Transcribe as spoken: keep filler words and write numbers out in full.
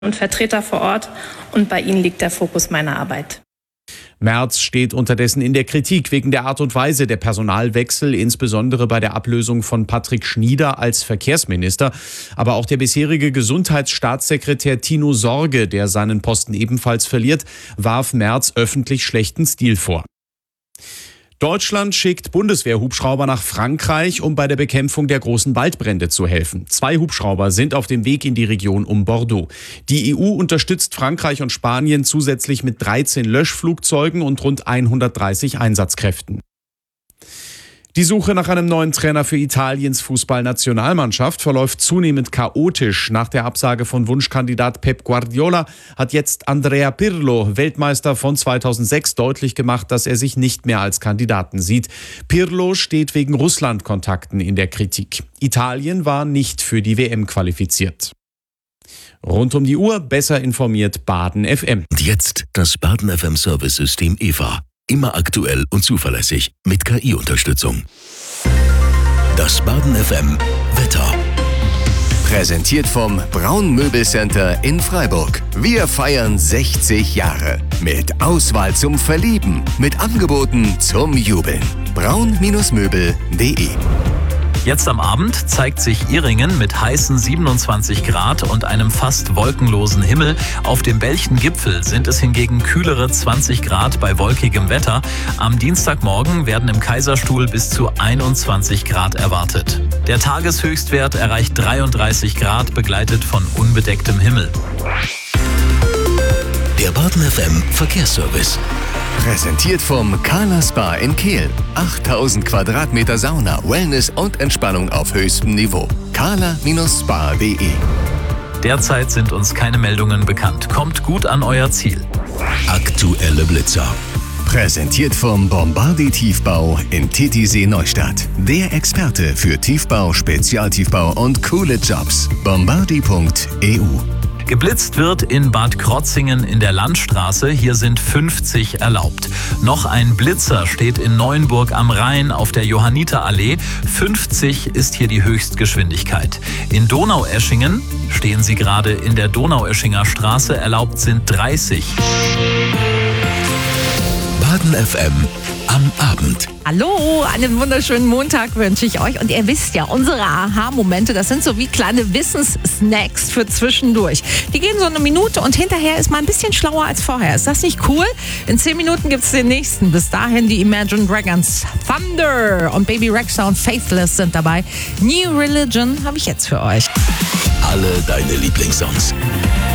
und Vertreter vor Ort, und bei ihnen liegt der Fokus meiner Arbeit. Merz steht unterdessen in der Kritik wegen der Art und Weise der Personalwechsel, insbesondere bei der Ablösung von Patrick Schnieder als Verkehrsminister. Aber auch der bisherige Gesundheitsstaatssekretär Tino Sorge, der seinen Posten ebenfalls verliert, warf Merz öffentlich schlechten Stil vor. Deutschland schickt Bundeswehrhubschrauber nach Frankreich, um bei der Bekämpfung der großen Waldbrände zu helfen. Zwei Hubschrauber sind auf dem Weg in die Region um Bordeaux. Die E U unterstützt Frankreich und Spanien zusätzlich mit dreizehn Löschflugzeugen und rund hundertdreißig Einsatzkräften. Die Suche nach einem neuen Trainer für Italiens Fußballnationalmannschaft verläuft zunehmend chaotisch. Nach der Absage von Wunschkandidat Pep Guardiola hat jetzt Andrea Pirlo, Weltmeister von zweitausendsechs, deutlich gemacht, dass er sich nicht mehr als Kandidaten sieht. Pirlo steht wegen Russland-Kontakten in der Kritik. Italien war nicht für die W M qualifiziert. Rund um die Uhr besser informiert Baden F M. Und jetzt das Baden F M Service-System E V A. Immer aktuell und zuverlässig mit K I-Unterstützung. Das Baden F M Wetter. Präsentiert vom Braun Möbelcenter in Freiburg. Wir feiern sechzig Jahre. Mit Auswahl zum Verlieben. Mit Angeboten zum Jubeln. braun Möbel punkt de. Jetzt am Abend zeigt sich Ihringen mit heißen siebenundzwanzig Grad und einem fast wolkenlosen Himmel. Auf dem Belchen-Gipfel sind es hingegen kühlere zwanzig Grad bei wolkigem Wetter. Am Dienstagmorgen werden im Kaiserstuhl bis zu einundzwanzig Grad erwartet. Der Tageshöchstwert erreicht dreiunddreißig Grad, begleitet von unbedecktem Himmel. Der Baden F M Verkehrsservice. Präsentiert vom Carla Spa in Kehl. achttausend Quadratmeter Sauna, Wellness und Entspannung auf höchstem Niveau. carla Spa punkt de. Derzeit sind uns keine Meldungen bekannt. Kommt gut an euer Ziel. Aktuelle Blitzer. Präsentiert vom Bombardi Tiefbau in Titisee Neustadt. Der Experte für Tiefbau, Spezialtiefbau und coole Jobs. bombardi punkt e u. Geblitzt wird in Bad Krotzingen in der Landstraße. Hier sind fünfzig erlaubt. Noch ein Blitzer steht in Neuenburg am Rhein auf der Johanniterallee. fünfzig ist hier die Höchstgeschwindigkeit. In Donaueschingen stehen Sie gerade in der Donaueschinger Straße. Erlaubt sind dreißig. Baden F M am Abend. Hallo, einen wunderschönen Montag wünsche ich euch. Und ihr wisst ja, unsere Aha-Momente, das sind so wie kleine Wissenssnacks für zwischendurch. Die gehen so eine Minute und hinterher ist man ein bisschen schlauer als vorher. Ist das nicht cool? In zehn Minuten gibt es den nächsten. Bis dahin die Imagine Dragons, Thunder und Baby Rexha und Faithless sind dabei. New Religion habe ich jetzt für euch. Alle deine Lieblingssongs.